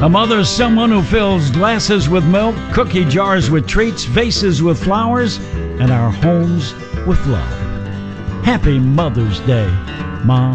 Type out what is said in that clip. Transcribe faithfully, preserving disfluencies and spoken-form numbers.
A mother's someone who fills glasses with milk, cookie jars with treats, vases with flowers, and our homes with love. Happy Mother's Day, Mom.